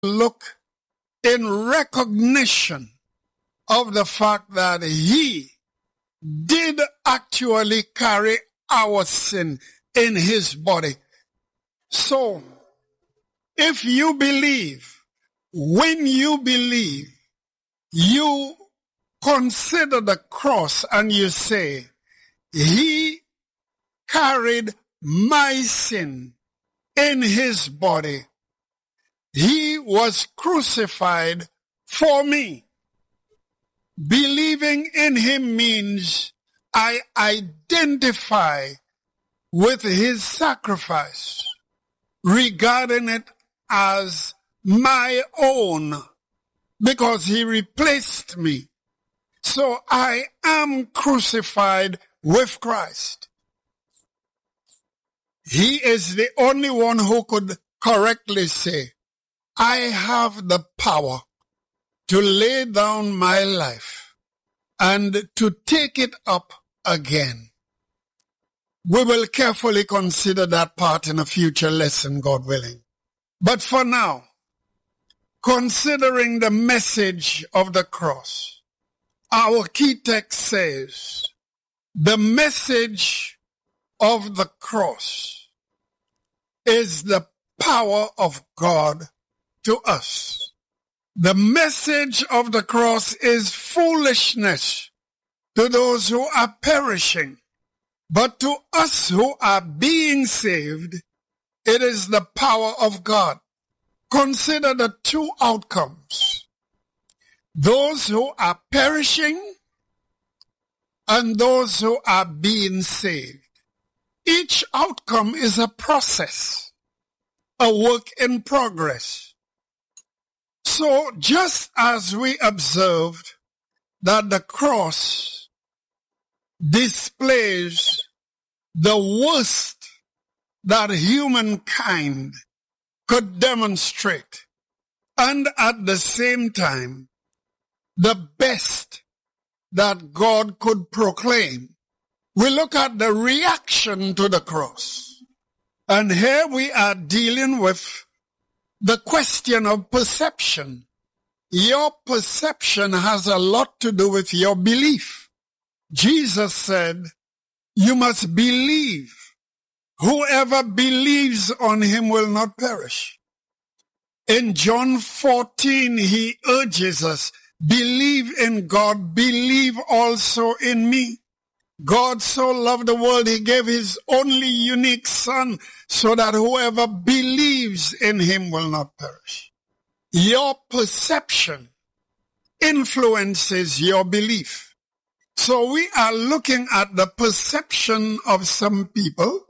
look in recognition of the fact that he did actually carry our sin in his body. So, if you believe, when you believe, you consider the cross and you say, he carried my sin in his body. He was crucified for me. Believing in him means I identify with his sacrifice, regarding it as my own, because he replaced me. So I am crucified with Christ. He is the only one who could correctly say, I have the power to lay down my life and to take it up again. We will carefully consider that part in a future lesson, God willing. But for now, considering the message of the cross, our key text says, the message of the cross is the power of God to us. The message of the cross is foolishness to those who are perishing. But to us who are being saved, it is the power of God. Consider the two outcomes. Those who are perishing and those who are being saved. Each outcome is a process, a work in progress. So just as we observed that the cross displays the worst that humankind could demonstrate, and at the same time, the best that God could proclaim. We look at the reaction to the cross. And here we are dealing with the question of perception. Your perception has a lot to do with your belief. Jesus said, you must believe. Whoever believes on him will not perish. In John 14, he urges us, believe in God, believe also in me. God so loved the world, he gave his only unique son so that whoever believes in him will not perish. Your perception influences your belief. So we are looking at the perception of some people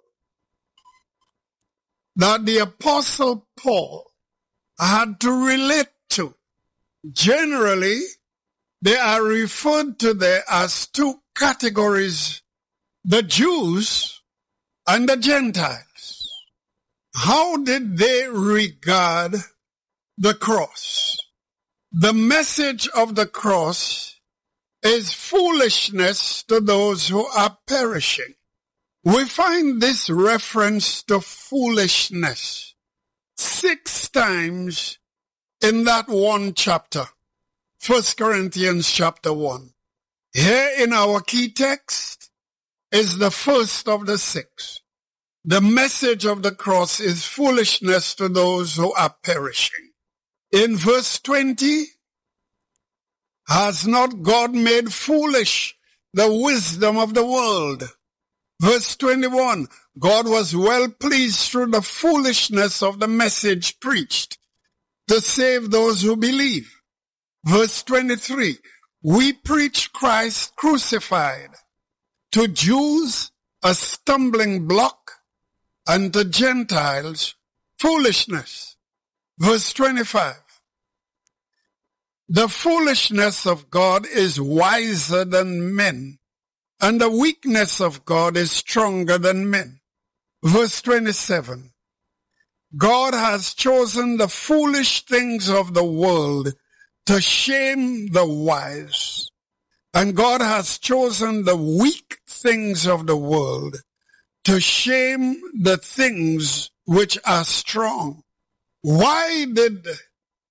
that the Apostle Paul had to relate to. Generally, they are referred to there as two categories, the Jews and the Gentiles. How did they regard the cross? The message of the cross is foolishness to those who are perishing. We find this reference to foolishness 6 times in that one chapter, 1 Corinthians chapter 1. Here in our key text is the first of the 6. The message of the cross is foolishness to those who are perishing. In verse 20, has not God made foolish the wisdom of the world? Verse 21, God was well pleased through the foolishness of the message preached to save those who believe. Verse 23, we preach Christ crucified, to Jews a stumbling block, and to Gentiles foolishness. Verse 25, the foolishness of God is wiser than men, and the weakness of God is stronger than men. Verse 27, God has chosen the foolish things of the world to shame the wise, and God has chosen the weak things of the world to shame the things which are strong. Why did